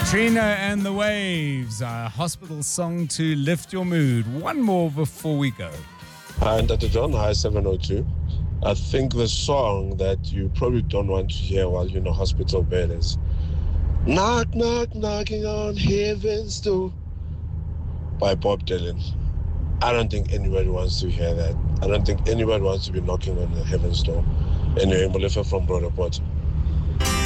Trina and the Waves, a hospital song to lift your mood. One more before we go. Hi, Dr. John. Hi, 702. I think the song that you probably don't want to hear while you're in a hospital bed is Knock, Knock, Knocking on Heaven's Door by Bob Dylan. I don't think anybody wants to hear that. I don't think anybody wants to be knocking on the heaven's door. Anyway, Molefe from Broderport.